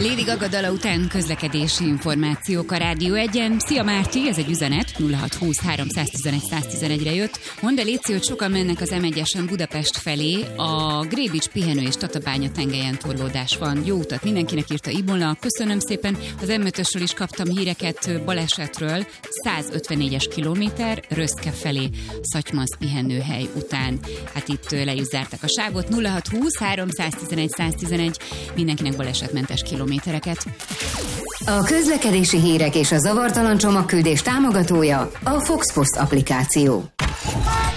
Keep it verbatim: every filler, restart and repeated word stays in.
Lady Gaga dala után közlekedési információk a Rádió egyen. Szia Márti, ez egy üzenet, nulla hat húsz háromszáztizenegy száztizenegyre jött. Mondd el, légy szí, hogy sokan mennek az em egyesen Budapest felé, a Grébics pihenő és Tatabánya tengelyen torlódás van. Jó utat mindenkinek, írta Ibola. Köszönöm szépen, az em ötösről is kaptam híreket, balesetről, százötvennégyes kilométer, Röszke felé, Szatymasz pihenőhely után. Hát itt le is zártak a sávot, nulla hat húsz háromszáztizenegy száztizenegy, mindenkinek balesetmentes kilométereket. A közlekedési hírek és a zavartalan csomagküldés támogatója a Fox Post applikáció.